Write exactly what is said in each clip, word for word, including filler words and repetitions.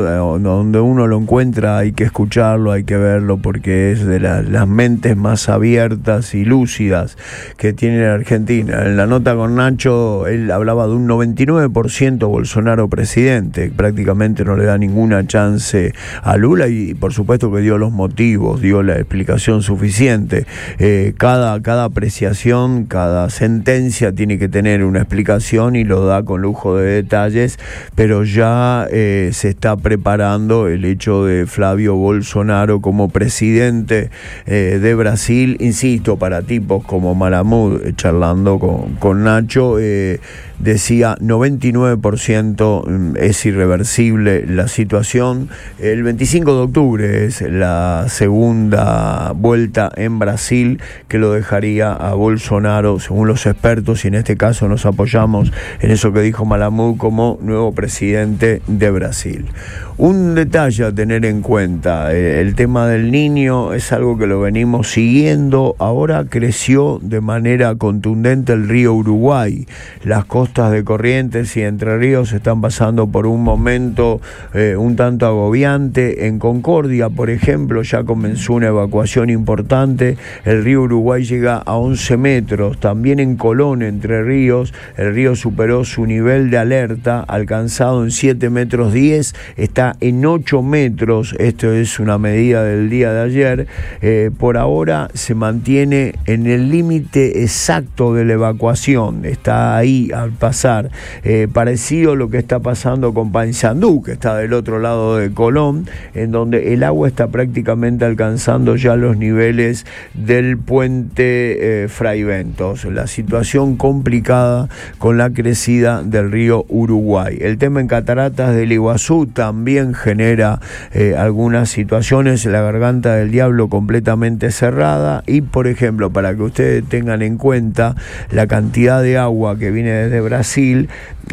donde uno lo encuentra hay que escucharlo, hay que verlo, porque es de la, las mentes más abiertas y lúcidas que tiene la Argentina. En la nota con Nacho, él hablaba de un noventa y nueve por ciento Bolsonaro presidente, prácticamente no le da ninguna chance a Lula, y por supuesto que dio los motivos, dio la explicación suficiente. Eh, cada, cada apreciación, cada sentencia tiene que tener una explicación y lo da con lujo de detalles, pero ya eh, se está preparando el hecho de Flavio Bolsonaro como presidente eh, de Brasil, insisto, para tipos como Malamud, eh, charlando con, con Nacho, eh, decía noventa y nueve por ciento es irreversible la situación. El veinticinco de octubre es la segunda vuelta en Brasil que lo dejaría a Bolsonaro, según los expertos, y en este caso nos apoyamos en eso que dijo Malamud, como nuevo presidente de Brasil. Un detalle a tener en cuenta, eh, el tema del Niño es algo que lo venimos siguiendo. Ahora creció de manera contundente el río Uruguay. Las costas de Corrientes y Entre Ríos están pasando por un momento eh, un tanto agobiante. En Concordia, por ejemplo, ya comenzó una evacuación importante. El río Uruguay llega a once metros. También en Colón, Entre Ríos, el río superó su nivel de alerta, alcanzado en siete metros diez, está en ocho metros. Esto es una medida del día de ayer. Eh, por ahora se mantiene en el límite exacto de la evacuación, está ahí al pasar, eh, parecido a lo que está pasando con Paysandú, que está del otro lado de Colón, en donde el agua está prácticamente alcanzando ya los niveles del puente eh, Fray Ventos. La situación complicada con la crecida del río Uruguay. El tema en Cataratas del Iguazú también genera eh, algunas situaciones, la Garganta del Diablo completamente cerrada, y por ejemplo, para que ustedes tengan en cuenta la cantidad de agua que viene desde Brasil,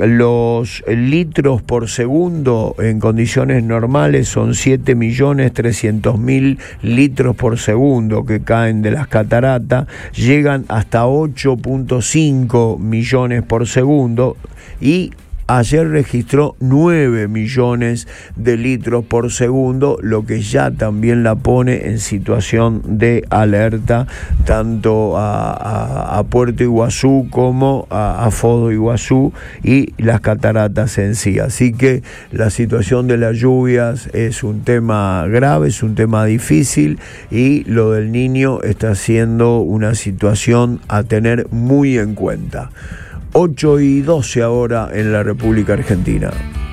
los litros por segundo en condiciones normales son siete millones trescientos mil litros por segundo que caen de las cataratas, llegan hasta ocho punto cinco millones por segundo, y ayer registró nueve millones de litros por segundo, lo que ya también la pone en situación de alerta tanto a, a, a Puerto Iguazú como a, a Foz do Iguazú y las cataratas en sí. Así que la situación de las lluvias es un tema grave, es un tema difícil, y lo del Niño está siendo una situación a tener muy en cuenta. ocho y doce ahora en la República Argentina.